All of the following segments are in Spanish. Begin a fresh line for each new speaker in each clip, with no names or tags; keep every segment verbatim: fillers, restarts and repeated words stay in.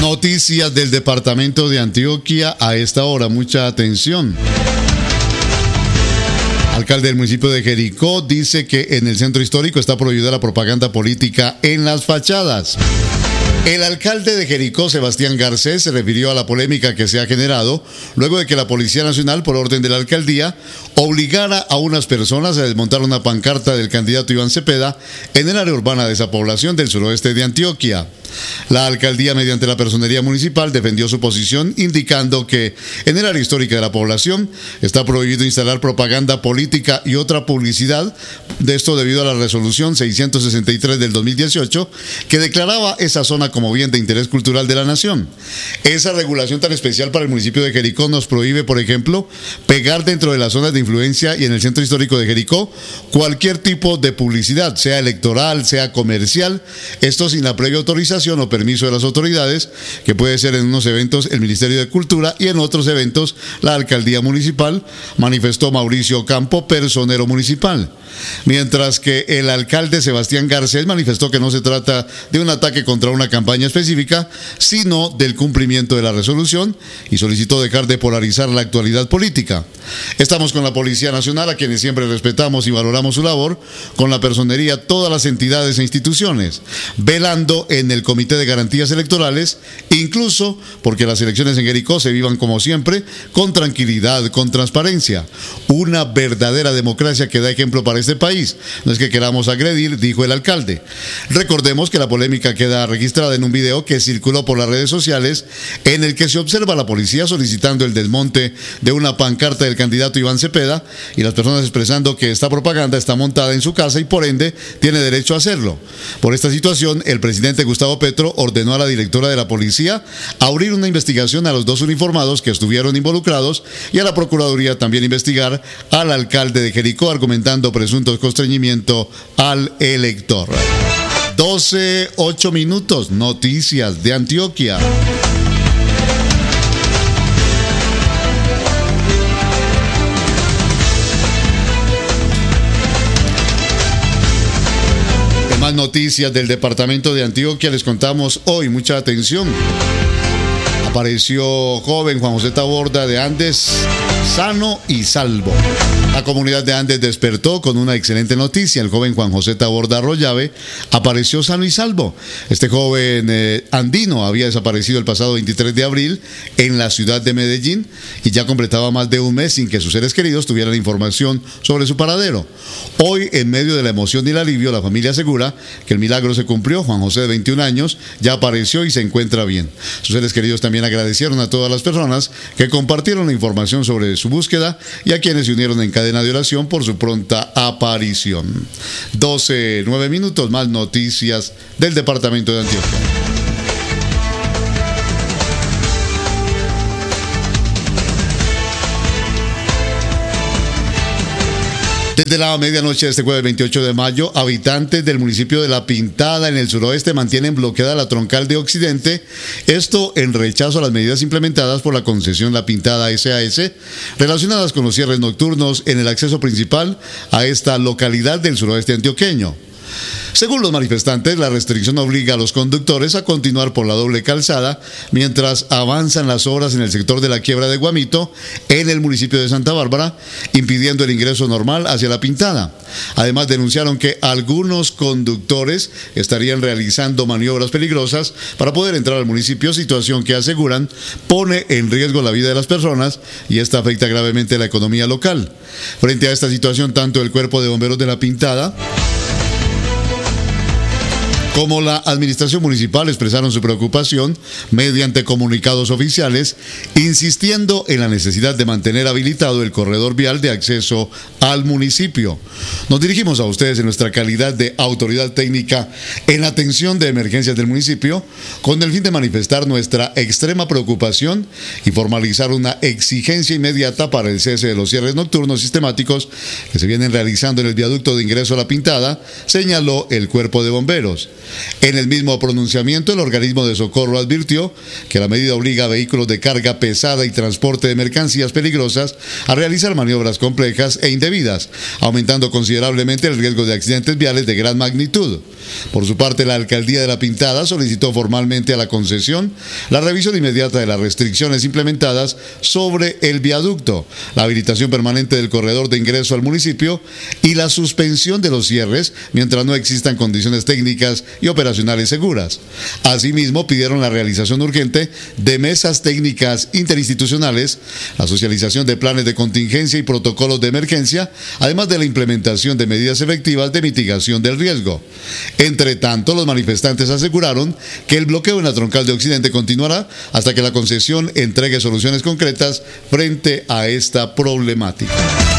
Noticias del departamento de Antioquia a esta hora, mucha atención. Alcalde del municipio de Jericó dice que en el centro histórico está prohibida la propaganda política en las fachadas. El alcalde de Jericó, Sebastián Garcés, se refirió a la polémica que se ha generado luego de que la Policía Nacional, por orden de la alcaldía, obligara a unas personas a desmontar una pancarta del candidato Iván Cepeda en el área urbana de esa población del suroeste de Antioquia. La alcaldía, mediante la personería municipal, defendió su posición, indicando que en el área histórica de la población está prohibido instalar propaganda política y otra publicidad, de esto debido a la resolución seiscientos sesenta y tres del dos mil dieciocho, que declaraba esa zona como bien de interés cultural de la nación. Esa regulación tan especial para el municipio de Jericó nos prohíbe, por ejemplo, pegar dentro de las zonas de influencia y en el centro histórico de Jericó cualquier tipo de publicidad, sea electoral, sea comercial, esto sin la previa autorización o permiso de las autoridades, que puede ser en unos eventos el Ministerio de Cultura y en otros eventos la Alcaldía Municipal, manifestó Mauricio Campo, personero municipal. Mientras que el alcalde Sebastián Garcés manifestó que no se trata de un ataque contra una campaña específica, sino del cumplimiento de la resolución, y solicitó dejar de polarizar la actualidad política. Estamos con la Policía Nacional, a quienes siempre respetamos y valoramos su labor, con la personería, todas las entidades e instituciones, velando en el Comité de Garantías Electorales, incluso porque las elecciones en Jericó se vivan como siempre, con tranquilidad, con transparencia. Una verdadera democracia que da ejemplo para este país. No es que queramos agredir, dijo el alcalde. Recordemos que la polémica queda registrada en un video que circuló por las redes sociales, en el que se observa a la policía solicitando el desmonte de una pancarta del candidato Iván Cepeda y las personas expresando que esta propaganda está montada en su casa y por ende tiene derecho a hacerlo. Por esta situación, el presidente Gustavo Petro ordenó a la directora de la policía abrir una investigación a los dos uniformados que estuvieron involucrados y a la Procuraduría también investigar al alcalde de Jericó, argumentando presuntos constreñimiento al elector. doce, ocho minutos, noticias de Antioquia. Más noticias del departamento de Antioquia les contamos hoy, mucha atención. Apareció joven Juan José Taborda de Andes, sano y salvo. La comunidad de Andes despertó con una excelente noticia. El joven Juan José Taborda Arroyave apareció sano y salvo. Este joven eh, andino había desaparecido el pasado veintitrés de abril en la ciudad de Medellín y ya completaba más de un mes sin que sus seres queridos tuvieran información sobre su paradero. Hoy, en medio de la emoción y el alivio, la familia asegura que el milagro se cumplió. Juan José, de veintiún años, ya apareció y se encuentra bien. Sus seres queridos también agradecieron a todas las personas que compartieron la información sobre su búsqueda y a quienes se unieron en cadena de oración por su pronta aparición. doce, nueve minutos, más noticias del departamento de Antioquia. Desde la medianoche de este jueves veintiocho de mayo, habitantes del municipio de La Pintada, en el suroeste, mantienen bloqueada la troncal de Occidente, esto en rechazo a las medidas implementadas por la concesión La Pintada S A S, relacionadas con los cierres nocturnos en el acceso principal a esta localidad del suroeste antioqueño. Según los manifestantes, la restricción obliga a los conductores a continuar por la doble calzada mientras avanzan las obras en el sector de la quiebra de Guamito, en el municipio de Santa Bárbara, impidiendo el ingreso normal hacia La Pintada. Además, denunciaron que algunos conductores estarían realizando maniobras peligrosas para poder entrar al municipio, situación que aseguran pone en riesgo la vida de las personas y esta afecta gravemente la economía local. Frente a esta situación, tanto el Cuerpo de Bomberos de La Pintada como la administración municipal expresaron su preocupación mediante comunicados oficiales, insistiendo en la necesidad de mantener habilitado el corredor vial de acceso al municipio. Nos dirigimos a ustedes en nuestra calidad de autoridad técnica en atención de emergencias del municipio, con el fin de manifestar nuestra extrema preocupación y formalizar una exigencia inmediata para el cese de los cierres nocturnos sistemáticos que se vienen realizando en el viaducto de ingreso a La Pintada, señaló el Cuerpo de Bomberos. En el mismo pronunciamiento, el organismo de socorro advirtió que la medida obliga a vehículos de carga pesada y transporte de mercancías peligrosas a realizar maniobras complejas e indebidas, aumentando considerablemente el riesgo de accidentes viales de gran magnitud. Por su parte, la alcaldía de La Pintada solicitó formalmente a la concesión la revisión inmediata de las restricciones implementadas sobre el viaducto, la habilitación permanente del corredor de ingreso al municipio y la suspensión de los cierres mientras no existan condiciones técnicas y operacionales seguras. Asimismo, pidieron la realización urgente de mesas técnicas interinstitucionales, la socialización de planes de contingencia y protocolos de emergencia, además de la implementación de medidas efectivas de mitigación del riesgo. Entre tanto, los manifestantes aseguraron que el bloqueo en la troncal de Occidente continuará hasta que la concesión entregue soluciones concretas frente a esta problemática.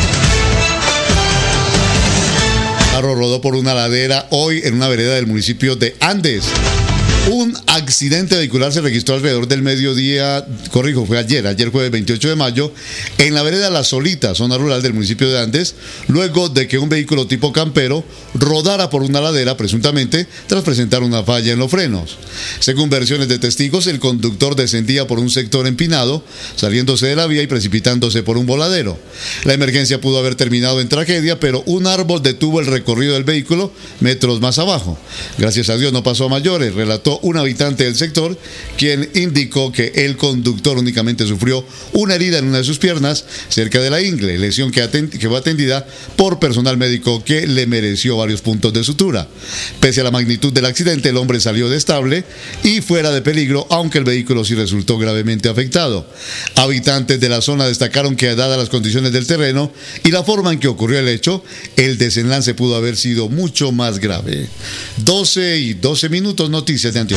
Carro rodó por una ladera hoy en una vereda del municipio de Andes. Un accidente vehicular se registró alrededor del mediodía, corrijo, fue ayer, ayer jueves veintiocho de mayo, en la vereda La Solita, zona rural del municipio de Andes, luego de que un vehículo tipo campero rodara por una ladera, presuntamente, tras presentar una falla en los frenos. Según versiones de testigos, el conductor descendía por un sector empinado, saliéndose de la vía y precipitándose por un voladero. La emergencia pudo haber terminado en tragedia, pero un árbol detuvo el recorrido del vehículo metros más abajo. Gracias a Dios no pasó a mayores, relató un habitante del sector, quien indicó que el conductor únicamente sufrió una herida en una de sus piernas cerca de la ingle, lesión que, que fue atendida por personal médico que le mereció varios puntos de sutura. Pese a la magnitud del accidente, el hombre salió estable y fuera de peligro, aunque el vehículo sí resultó gravemente afectado. Habitantes de la zona destacaron que, dadas las condiciones del terreno y la forma en que ocurrió el hecho, el desenlace pudo haber sido mucho más grave. doce y doce minutos, noticias de Antioquia.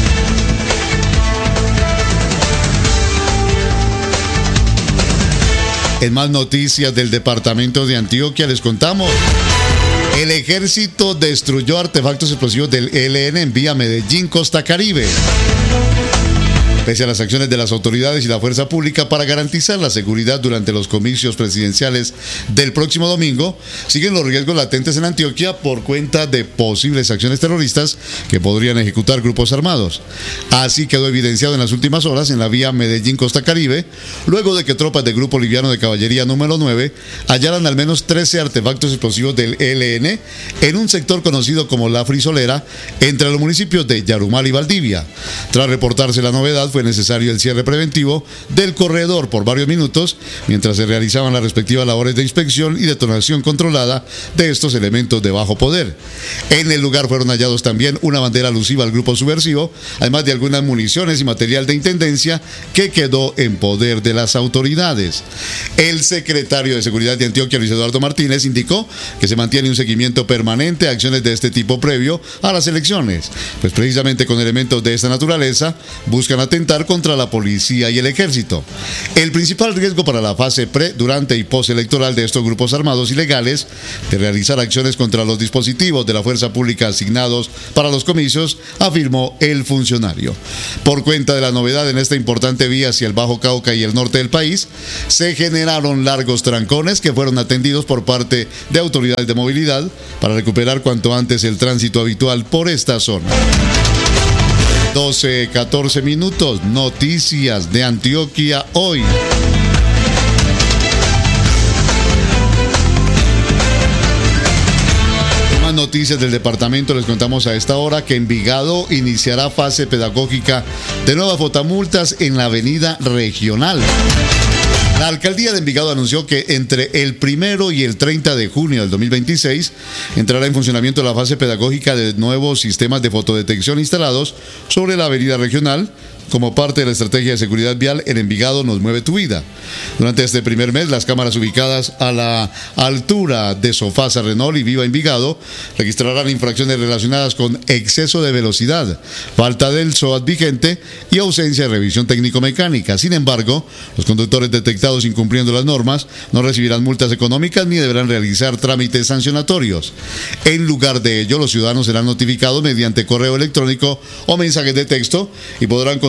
En más noticias del departamento de Antioquia les contamos: el ejército destruyó artefactos explosivos del E L N en vía Medellín, Costa Caribe. Pese a las acciones de las autoridades y la fuerza pública para garantizar la seguridad durante los comicios presidenciales del próximo domingo, siguen los riesgos latentes en Antioquia por cuenta de posibles acciones terroristas que podrían ejecutar grupos armados. Así quedó evidenciado en las últimas horas en la vía Medellín-Costa Caribe, luego de que tropas del Grupo Liviano de Caballería número nueve hallaran al menos trece artefactos explosivos del E L N en un sector conocido como La Frisolera, entre los municipios de Yarumal y Valdivia. Tras reportarse la novedad, fue necesario el cierre preventivo del corredor por varios minutos mientras se realizaban las respectivas labores de inspección y detonación controlada de estos elementos de bajo poder. En el lugar fueron hallados también una bandera alusiva al grupo subversivo, además de algunas municiones y material de intendencia que quedó en poder de las autoridades. El secretario de Seguridad de Antioquia, Luis Eduardo Martínez, indicó que se mantiene un seguimiento permanente a acciones de este tipo previo a las elecciones, pues precisamente con elementos de esta naturaleza buscan atentar contra la policía y el ejército. El principal riesgo para la fase pre, durante y postelectoral de estos grupos armados ilegales de realizar acciones contra los dispositivos de la fuerza pública asignados para los comicios, afirmó el funcionario. Por cuenta de la novedad en esta importante vía hacia el Bajo Cauca y el norte del país, se generaron largos trancones que fueron atendidos por parte de autoridades de movilidad para recuperar cuanto antes el tránsito habitual por esta zona. doce, catorce minutos, noticias de Antioquia hoy. Más noticias del departamento, les contamos a esta hora que Envigado iniciará fase pedagógica de nuevas fotomultas en la avenida regional. La alcaldía de Envigado anunció que entre el primero y el treinta de junio del dos mil veintiséis entrará en funcionamiento la fase pedagógica de nuevos sistemas de fotodetección instalados sobre la avenida regional como parte de la estrategia de seguridad vial en Envigado Nos Mueve Tu Vida. Durante este primer mes, las cámaras ubicadas a la altura de Sofasa Renault y Viva Envigado registrarán infracciones relacionadas con exceso de velocidad, falta del S O A T vigente y ausencia de revisión técnico-mecánica. Sin embargo, los conductores detectados incumpliendo las normas no recibirán multas económicas ni deberán realizar trámites sancionatorios. En lugar de ello, los ciudadanos serán notificados mediante correo electrónico o mensajes de texto y podrán consultar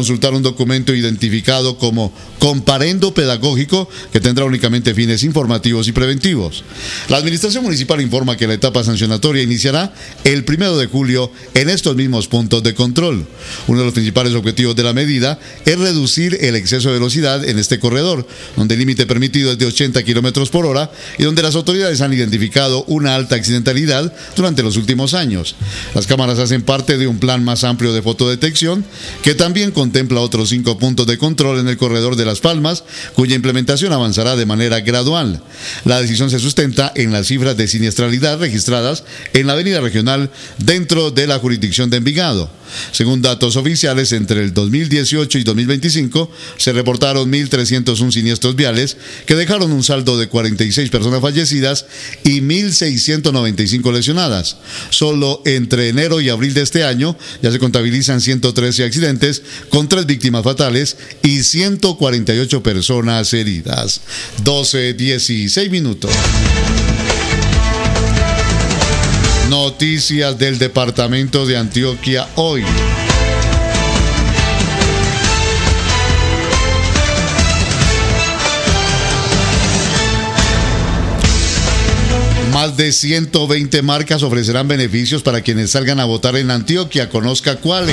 consultar un documento identificado como comparendo pedagógico que tendrá únicamente fines informativos y preventivos. La Administración Municipal informa que la etapa sancionatoria iniciará el primero de julio en estos mismos puntos de control. Uno de los principales objetivos de la medida es reducir el exceso de velocidad en este corredor, donde el límite permitido es de ochenta kilómetros por hora y donde las autoridades han identificado una alta accidentalidad durante los últimos años. Las cámaras hacen parte de un plan más amplio de fotodetección que también contempla otros cinco puntos de control en el corredor de Las Palmas, cuya implementación avanzará de manera gradual. La decisión se sustenta en las cifras de siniestralidad registradas en la avenida regional dentro de la jurisdicción de Envigado. Según datos oficiales, entre el dos mil dieciocho y dos mil veinticinco se reportaron mil trescientos uno siniestros viales que dejaron un saldo de cuarenta y seis personas fallecidas y mil seiscientos noventa y cinco lesionadas. Solo entre enero y abril de este año ya se contabilizan ciento trece accidentes con tres víctimas fatales y ciento cuarenta y ocho personas heridas. doce, dieciséis minutos. Noticias del departamento de Antioquia hoy. Más de ciento veinte marcas ofrecerán beneficios para quienes salgan a votar en Antioquia. Conozca cuáles.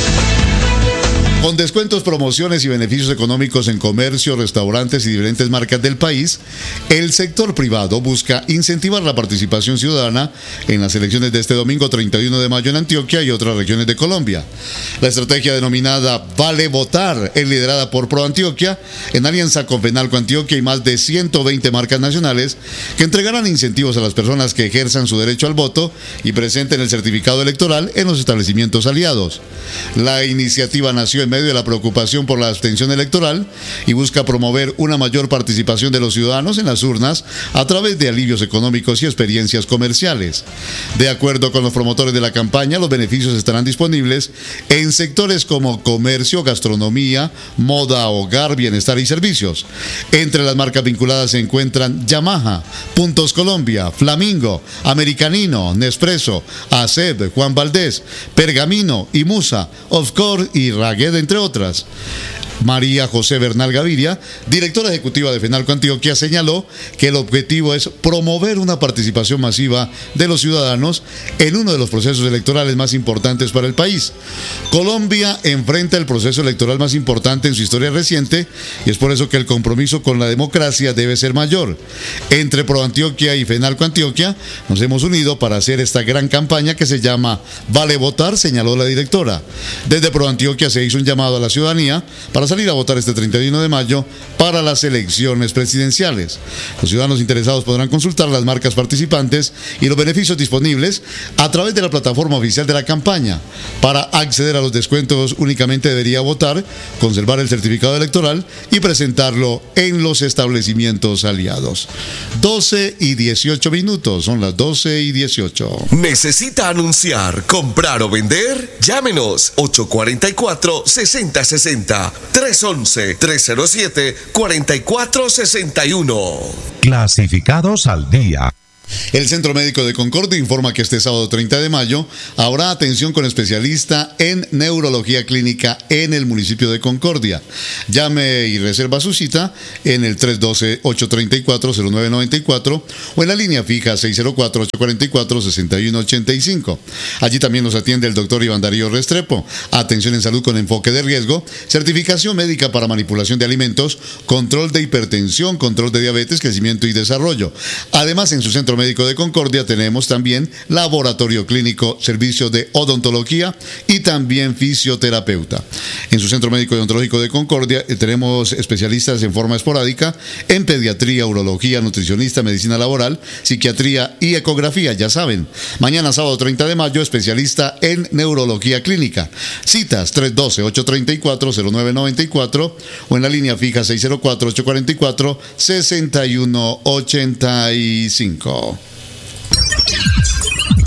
Con descuentos, promociones y beneficios económicos en comercio, restaurantes y diferentes marcas del país, el sector privado busca incentivar la participación ciudadana en las elecciones de este domingo treinta y uno de mayo en Antioquia y otras regiones de Colombia. La estrategia denominada Vale Votar es liderada por Pro Antioquia en alianza con Fenalco Antioquia y más de ciento veinte marcas nacionales que entregarán incentivos a las personas que ejerzan su derecho al voto y presenten el certificado electoral en los establecimientos aliados. La iniciativa nació en medio de la preocupación por la abstención electoral y busca promover una mayor participación de los ciudadanos en las urnas a través de alivios económicos y experiencias comerciales. De acuerdo con los promotores de la campaña, los beneficios estarán disponibles en sectores como comercio, gastronomía, moda, hogar, bienestar y servicios. Entre las marcas vinculadas se encuentran Yamaha, Puntos Colombia, Flamingo, Americanino, Nespresso, Aceb, Juan Valdés, Pergamino, Imusa, Ofcor y Raguet, entre otras. María José Bernal Gaviria, directora ejecutiva de Fenalco Antioquia, señaló que el objetivo es promover una participación masiva de los ciudadanos en uno de los procesos electorales más importantes para el país. Colombia enfrenta el proceso electoral más importante en su historia reciente y es por eso que el compromiso con la democracia debe ser mayor. Entre Pro Antioquia y Fenalco Antioquia nos hemos unido para hacer esta gran campaña que se llama Vale Votar, señaló la directora. Desde Pro Antioquia se hizo un llamado a la ciudadanía para salir a votar este treinta y uno de mayo para las elecciones presidenciales. Los ciudadanos interesados podrán consultar las marcas participantes y los beneficios disponibles a través de la plataforma oficial de la campaña. Para acceder a los descuentos únicamente debería votar, conservar el certificado electoral y presentarlo en los establecimientos aliados. doce y dieciocho minutos, son las doce y dieciocho.
¿Necesita anunciar, comprar o vender? Llámenos ocho cuatro cuatro, seis cero seis cero, tres once, tres cero siete, cuarenta y cuatro sesenta y uno.
Clasificados al día.
El Centro Médico de Concordia informa que este sábado treinta de mayo habrá atención con especialista en neurología clínica en el municipio de Concordia. Llame y reserva su cita en el tres uno dos, ocho tres cuatro, cero nueve nueve cuatro o en la línea fija seis cero cuatro, ocho cuatro cuatro, seis uno ocho cinco. Allí también nos atiende el doctor Iván Darío Restrepo. Atención en salud con enfoque de riesgo, certificación médica para manipulación de alimentos, control de hipertensión, control de diabetes, crecimiento y desarrollo. Además, en su Centro Médico de Concordia tenemos también laboratorio clínico, servicio de odontología y también fisioterapeuta. En su Centro Médico Odontológico de Concordia eh, tenemos especialistas en forma esporádica en pediatría, urología, nutricionista, medicina laboral, psiquiatría y ecografía. Ya saben, mañana sábado treinta de mayo, especialista en neurología clínica. Citas tres uno dos, ocho tres cuatro, cero nueve nueve cuatro o en la línea fija seis cero cuatro, ocho cuatro cuatro, seis uno ocho cinco.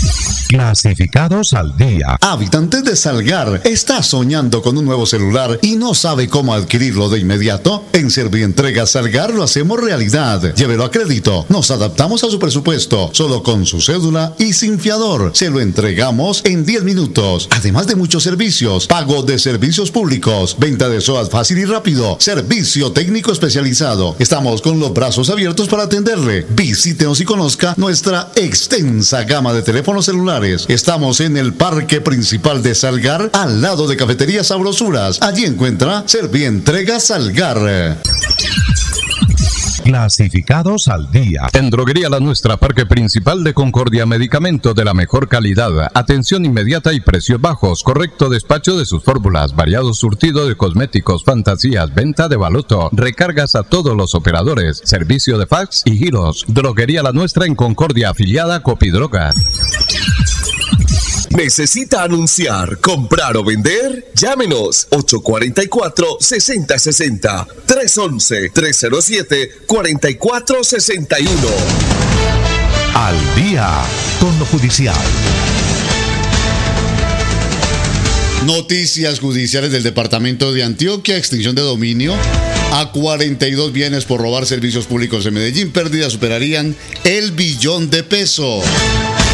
Clasificados al día.
Habitante de Salgar, ¿está soñando con un nuevo celular y no sabe cómo adquirirlo de inmediato? En Servientrega Salgar lo hacemos realidad. Llévelo a crédito. Nos adaptamos a su presupuesto. Solo con su cédula y sin fiador. Se lo entregamos en diez minutos. Además de muchos servicios. Pago de servicios públicos. Venta de SOAT fácil y rápido. Servicio técnico especializado. Estamos con los brazos abiertos para atenderle. Visítenos y conozca nuestra extensa gama de teléfonos celulares. Estamos en el parque principal de Salgar, al lado de Cafetería Sabrosuras. Allí encuentra Servientrega Salgar.
Clasificados al día.
En Droguería La Nuestra, Parque Principal de Concordia, medicamento de la mejor calidad, atención inmediata y precios bajos, correcto despacho de sus fórmulas, variado surtido de cosméticos, fantasías, venta de baloto, recargas a todos los operadores, servicio de fax y giros. Droguería La Nuestra en Concordia, afiliada a Copidrogas.
¿Necesita anunciar, comprar o vender? Llámenos ocho cuatro cuatro, seis cero seis cero, tres uno uno, tres cero siete, cuatro cuatro seis uno.
Al día con lo judicial.
Noticias judiciales del departamento de Antioquia. Extinción de dominio a cuarenta y dos bienes por robar servicios públicos en Medellín. Pérdidas superarían el billón de pesos.